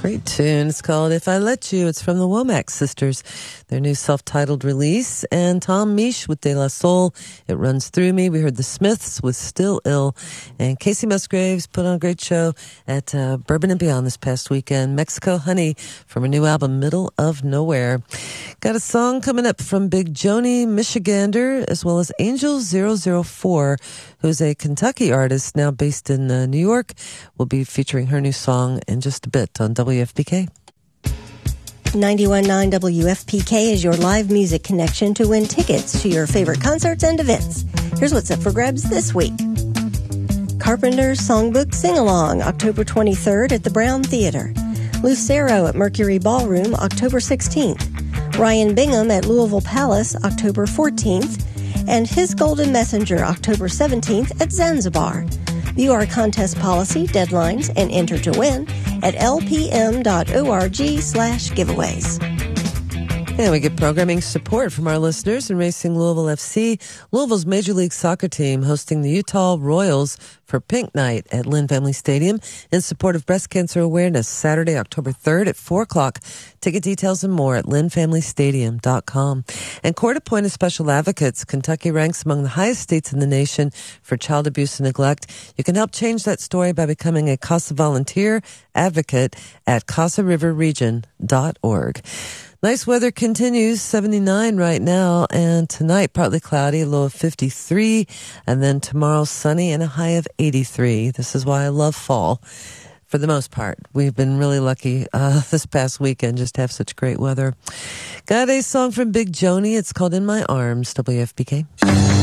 Great tune. It's called If I Let You. It's from the Womack Sisters, their new self-titled release. And Tom Misch with De La Soul, It Runs Through Me. We heard the Smiths with Still Ill. And Casey Musgraves put on a great show at Bourbon and Beyond this past weekend. Mexico Honey from her new album, Middle of Nowhere. Got a song coming up from Big Joni Michigander, as well as Angel 004, who's a Kentucky artist now based in New York. We'll be featuring her new song in just a bit on WFPK. 91.9 WFPK is your live music connection to win tickets to your favorite concerts and events. Here's what's up for grabs this week. Carpenter's Songbook Sing-Along, October 23rd at the Brown Theater. Lucero at Mercury Ballroom, October 16th. Ryan Bingham at Louisville Palace, October 14th. And His Golden Messenger, October 17th at Zanzibar. View our contest policy, deadlines, and enter to win at lpm.org/giveaways. And we get programming support from our listeners in Racing Louisville FC, Louisville's Major League Soccer team hosting the Utah Royals for Pink Night at Lynn Family Stadium in support of breast cancer awareness, Saturday, October 3rd at 4 o'clock. Ticket details and more at lynnfamilystadium.com. And court-appointed special advocates, Kentucky ranks among the highest states in the nation for child abuse and neglect. You can help change that story by becoming a CASA volunteer advocate at casariverregion.org. Nice weather continues, 79 right now, and tonight partly cloudy, a low of 53, and then tomorrow sunny and a high of 83. This is why I love fall. For the most part, we've been really lucky this past weekend just to have such great weather. Got a song from Big Joni. It's called In My Arms, WFPK.